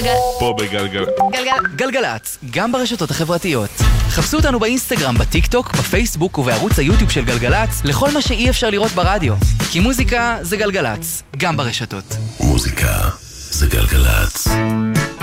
פה בגלגל. גלגלצ, גם ברשתות החברתיות. חפשו אותנו באינסטגרם, בטיק טוק, בפייסבוק ובערוץ היוטיוב של גלגלצ, לכל מה שאי אפשר לראות ברדיו. כי מוזיקה זה גלגלצ, גם ברשתות. מוזיקה זה גלגלצ.